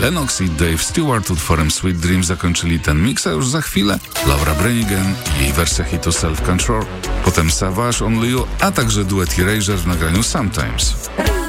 Lennox i Dave Stewart utworem Sweet Dream zakończyli ten miks, a już za chwilę Laura Branigan i jej wersja hitu Self Control, potem Savage, Only You, a także duet Erasure w nagraniu Sometimes.